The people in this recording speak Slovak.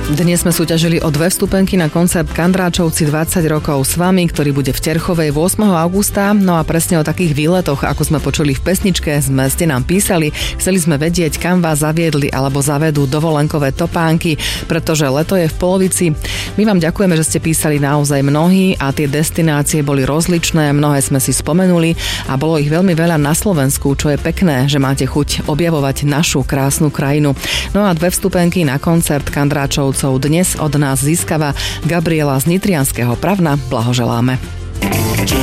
Dnes sme súťažili o 2 vstupenky na koncert Kandráčovci 20 rokov s vami, ktorý bude v Terchovej 8. augusta. No a presne o takých výletoch, ako sme počuli v pesničke, ste nám písali. Chceli sme vedieť, kam vás zaviedli alebo zavedú dovolenkové topánky, pretože leto je v polovici. My vám ďakujeme, že ste písali naozaj mnohí a tie destinácie boli rozličné, mnohé sme si spomenuli a bolo ich veľmi veľa na Slovensku, čo je pekné, že máte chuť objavovať našu krásnu krajinu. No a 2 vstupenky na koncert Kandráčov dnes od nás získava Gabriela z Nitrianskeho Pravna. Blahoželáme.